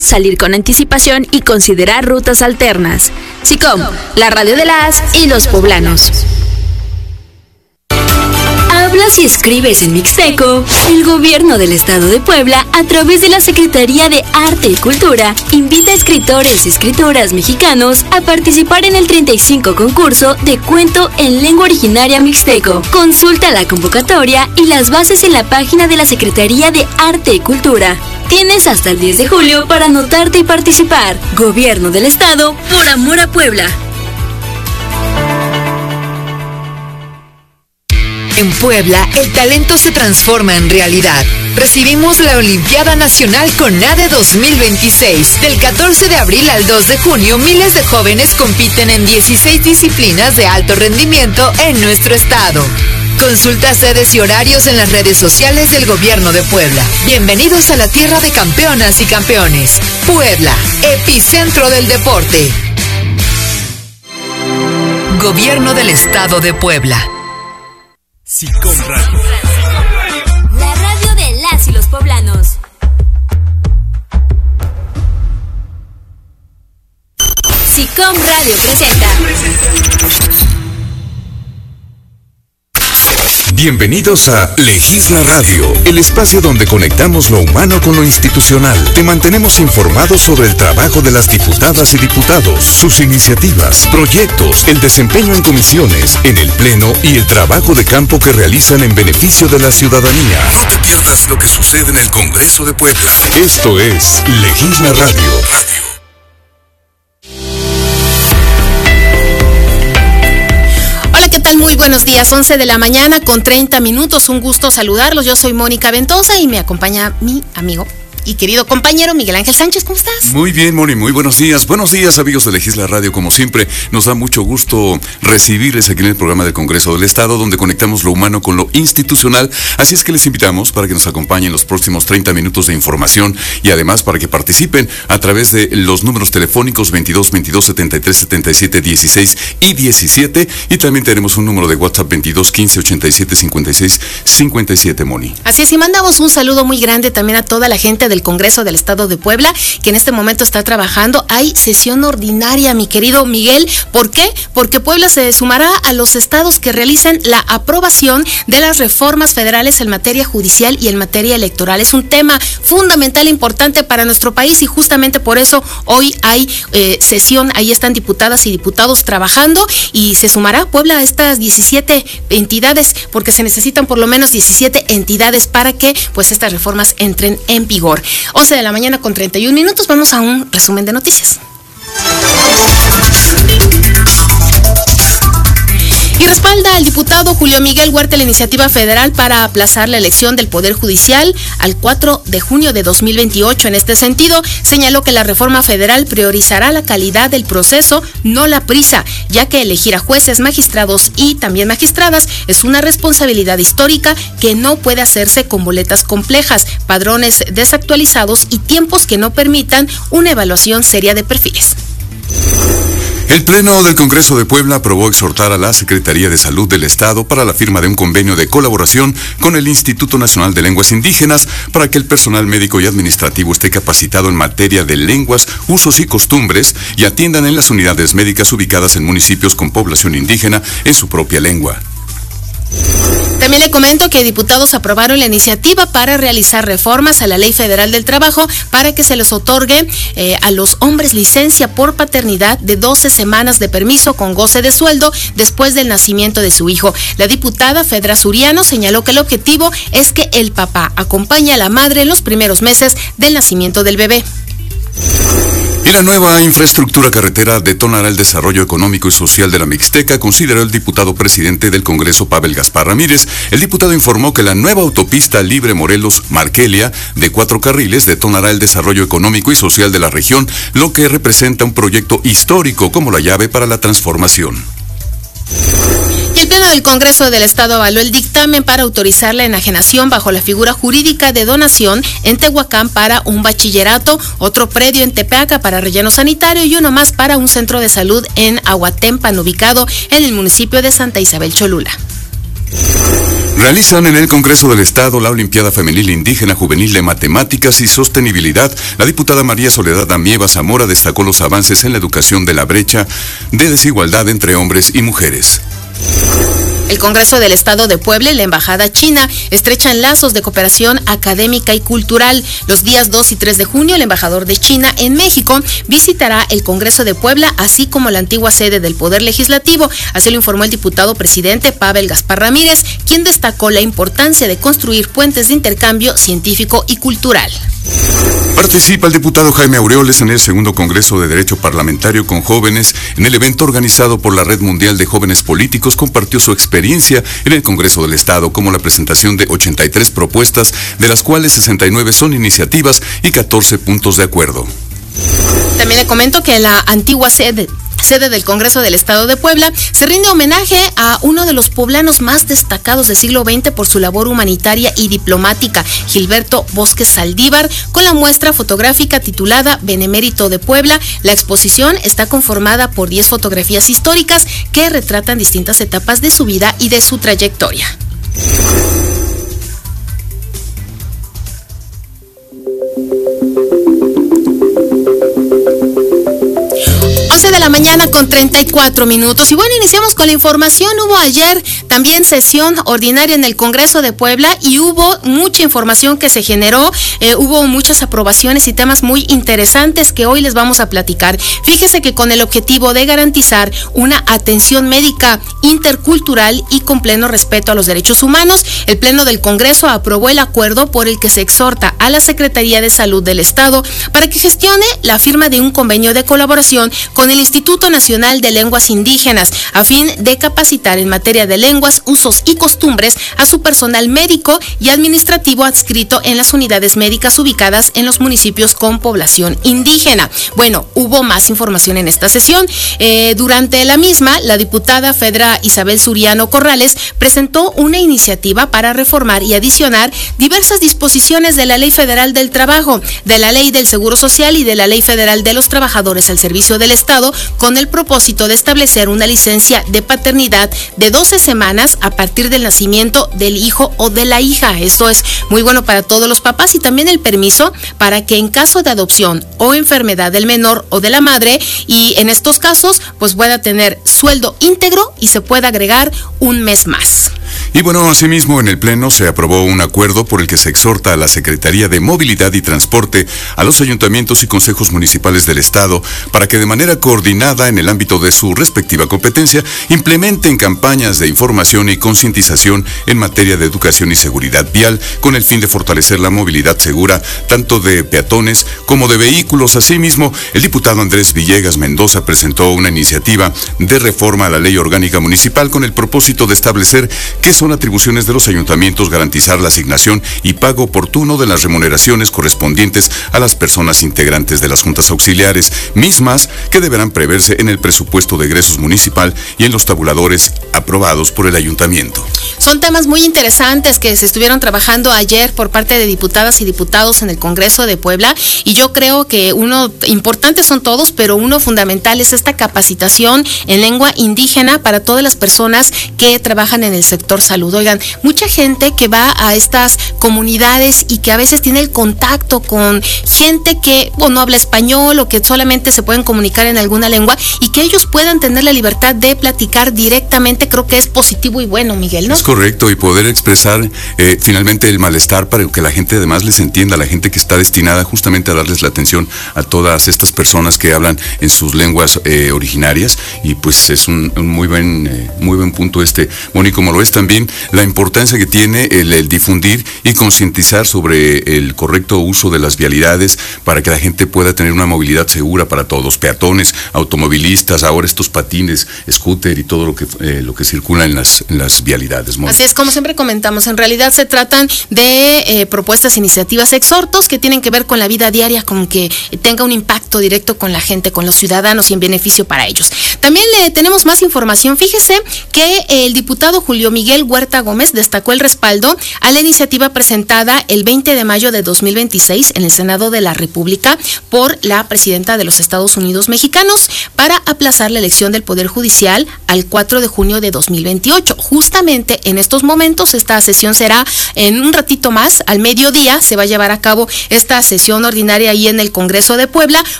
salir con anticipación y considerar rutas alternas. SICOM, la radio de las y los poblanos. Hablas y escribes en Mixteco. El gobierno del estado de Puebla, a través de la Secretaría de Arte y Cultura, invita a escritores y escritoras mexicanos a participar en el 35 concurso de cuento en lengua originaria mixteco. Consulta la convocatoria y las bases en la página de la Secretaría de Arte y Cultura. Tienes hasta el 10 de julio para anotarte y participar. Gobierno del estado, por amor a Puebla. En Puebla, el talento se transforma en realidad. Recibimos la Olimpiada Nacional CONADE 2026. Del 14 de abril al 2 de junio, miles de jóvenes compiten en 16 disciplinas de alto rendimiento en nuestro estado. Consulta sedes y horarios en las redes sociales del Gobierno de Puebla. Bienvenidos a la tierra de campeonas y campeones. Puebla, epicentro del deporte. Gobierno del Estado de Puebla. SICOM Radio. La radio de las y los poblanos. SICOM Radio presenta. Bienvenidos a Legisla Radio, el espacio donde conectamos lo humano con lo institucional. Te mantenemos informados sobre el trabajo de las diputadas y diputados, sus iniciativas, proyectos, el desempeño en comisiones, en el pleno y el trabajo de campo que realizan en beneficio de la ciudadanía. No te pierdas lo que sucede en el Congreso de Puebla. Esto es Legisla Radio. Muy buenos días, 11 de la mañana con 30 minutos, un gusto saludarlos. Yo soy Mónica Ventosa y me acompaña mi amigo y querido compañero Miguel Ángel Sánchez. ¿Cómo estás? Muy bien, Moni, muy buenos días. Buenos días, amigos de Legisla Radio. Como siempre, nos da mucho gusto recibirles aquí en el programa del Congreso del Estado, donde conectamos lo humano con lo institucional. Así es que les invitamos para que nos acompañen los próximos 30 minutos de información y además para que participen a través de los números telefónicos 22 22 73 77 16 y 17. Y también tenemos un número de WhatsApp 22 15 87 56 57, Moni. Así es, y mandamos un saludo muy grande también a toda la gente del Congreso del Estado de Puebla, que en este momento está trabajando. Hay sesión ordinaria, mi querido Miguel. ¿Por qué? Porque Puebla se sumará a los estados que realicen la aprobación de las reformas federales en materia judicial y en materia electoral. Es un tema fundamental, importante para nuestro país y justamente por eso hoy hay sesión. Ahí están diputadas y diputados trabajando y se sumará Puebla a estas 17 entidades, porque se necesitan por lo menos 17 entidades para que pues estas reformas entren en vigor. 11 de la mañana con 31 minutos, vamos a un resumen de noticias. Y respalda al diputado Julio Miguel Huerta la iniciativa federal para aplazar la elección del Poder Judicial al 4 de junio de 2028. En este sentido, señaló que la reforma federal priorizará la calidad del proceso, no la prisa, ya que elegir a jueces, magistrados y también magistradas es una responsabilidad histórica que no puede hacerse con boletas complejas, padrones desactualizados y tiempos que no permitan una evaluación seria de perfiles. El Pleno del Congreso de Puebla aprobó exhortar a la Secretaría de Salud del Estado para la firma de un convenio de colaboración con el Instituto Nacional de Lenguas Indígenas para que el personal médico y administrativo esté capacitado en materia de lenguas, usos y costumbres y atiendan en las unidades médicas ubicadas en municipios con población indígena en su propia lengua. También le comento que diputados aprobaron la iniciativa para realizar reformas a la Ley Federal del Trabajo para que se les otorgue a los hombres licencia por paternidad de 12 semanas de permiso con goce de sueldo después del nacimiento de su hijo. La diputada Fedra Suriano señaló que el objetivo es que el papá acompañe a la madre en los primeros meses del nacimiento del bebé. Y la nueva infraestructura carretera detonará el desarrollo económico y social de la Mixteca, consideró el diputado presidente del Congreso, Pavel Gaspar Ramírez. El diputado informó que la nueva autopista Libre Morelos-Marquelia, de 4 carriles, detonará el desarrollo económico y social de la región, lo que representa un proyecto histórico como la llave para la transformación. Y el Pleno del Congreso del Estado avaló el dictamen para autorizar la enajenación bajo la figura jurídica de donación en Tehuacán para un bachillerato, otro predio en Tepeaca para relleno sanitario y uno más para un centro de salud en Aguatempan, ubicado en el municipio de Santa Isabel Cholula. Realizan en el Congreso del Estado la Olimpiada Femenil Indígena Juvenil de Matemáticas y Sostenibilidad. La diputada María Soledad Amieva Zamora destacó los avances en la educación de la brecha de desigualdad entre hombres y mujeres. El Congreso del Estado de Puebla y la Embajada China estrechan lazos de cooperación académica y cultural. Los días 2 y 3 de junio, el embajador de China en México visitará el Congreso de Puebla, así como la antigua sede del Poder Legislativo. Así lo informó el diputado presidente Pavel Gaspar Ramírez, quien destacó la importancia de construir puentes de intercambio científico y cultural. Participa el diputado Jaime Aureoles en el segundo Congreso de Derecho Parlamentario con Jóvenes. En el evento organizado por la Red Mundial de Jóvenes Políticos, compartió su experiencia en el Congreso del Estado, como la presentación de 83 propuestas, de las cuales 69 son iniciativas y 14 puntos de acuerdo. También le comento que en la antigua sede del Congreso del Estado de Puebla, se rinde homenaje a uno de los poblanos más destacados del siglo XX por su labor humanitaria y diplomática, Gilberto Bosques Saldívar, con la muestra fotográfica titulada Benemérito de Puebla. La exposición está conformada por 10 fotografías históricas que retratan distintas etapas de su vida y de su trayectoria. De la mañana con 34 minutos. Y bueno, iniciamos con la información. Hubo ayer también sesión ordinaria en el Congreso de Puebla y hubo mucha información que se generó, hubo muchas aprobaciones y temas muy interesantes que hoy les vamos a platicar. Fíjese que con el objetivo de garantizar una atención médica intercultural y con pleno respeto a los derechos humanos, el Pleno del Congreso aprobó el acuerdo por el que se exhorta a la Secretaría de Salud del Estado para que gestione la firma de un convenio de colaboración con el Instituto Nacional de Lenguas Indígenas, a fin de capacitar en materia de lenguas, usos y costumbres a su personal médico y administrativo adscrito en las unidades médicas ubicadas en los municipios con población indígena. Bueno, hubo más información en esta sesión. Durante la misma, la diputada Fedra Isabel Suriano Corrales presentó una iniciativa para reformar y adicionar diversas disposiciones de la Ley Federal del Trabajo, de la Ley del Seguro Social y de la Ley Federal de los Trabajadores al Servicio del Estado, con el propósito de establecer una licencia de paternidad de 12 semanas a partir del nacimiento del hijo o de la hija. Esto es muy bueno para todos los papás, y también el permiso para que en caso de adopción o enfermedad del menor o de la madre, y en estos casos pues pueda tener sueldo íntegro y se pueda agregar un mes más. Y bueno, asimismo en el Pleno se aprobó un acuerdo por el que se exhorta a la Secretaría de Movilidad y Transporte, a los ayuntamientos y consejos municipales del Estado, para que de manera coordinada en el ámbito de su respectiva competencia implementen campañas de información y concientización en materia de educación y seguridad vial, con el fin de fortalecer la movilidad segura tanto de peatones como de vehículos. Asimismo, el diputado Andrés Villegas Mendoza presentó una iniciativa de reforma a la Ley Orgánica Municipal con el propósito de establecer que son atribuciones de los ayuntamientos garantizar la asignación y pago oportuno de las remuneraciones correspondientes a las personas integrantes de las juntas auxiliares, mismas que deberán preverse en el presupuesto de egresos municipal y en los tabuladores aprobados por el ayuntamiento. Son temas muy interesantes que se estuvieron trabajando ayer por parte de diputadas y diputados en el Congreso de Puebla, y yo creo que importantes son todos, pero uno fundamental es esta capacitación en lengua indígena para todas las personas que trabajan en el sector salud. Oigan, mucha gente que va a estas comunidades y que a veces tiene el contacto con gente que no habla español o que solamente se pueden comunicar en alguna lengua, y que ellos puedan tener la libertad de platicar directamente, creo que es positivo y bueno, Miguel, ¿no? Es correcto, y poder expresar finalmente el malestar para que la gente además les entienda, la gente que está destinada justamente a darles la atención a todas estas personas que hablan en sus lenguas originarias, y pues es un muy buen punto Moni, como lo es también la importancia que tiene el difundir y concientizar sobre el correcto uso de las vialidades para que la gente pueda tener una movilidad segura para todos, peatones, automovilistas, ahora estos patines, scooter y todo lo que circula en las vialidades. Moni. Así es, como siempre comentamos, en realidad se tratan de propuestas, iniciativas, exhortos que tienen que ver con la vida diaria, con que tenga un impacto directo con la gente, con los ciudadanos y en beneficio para ellos. También tenemos más información. Fíjese que el diputado Julio Miguel Miguel Huerta Gómez destacó el respaldo a la iniciativa presentada el 20 de mayo de 2026 en el Senado de la República por la presidenta de los Estados Unidos mexicanos para aplazar la elección del Poder Judicial al 4 de junio de 2028. Justamente en estos momentos esta sesión será en un ratito más, al mediodía, se va a llevar a cabo esta sesión ordinaria ahí en el Congreso de Puebla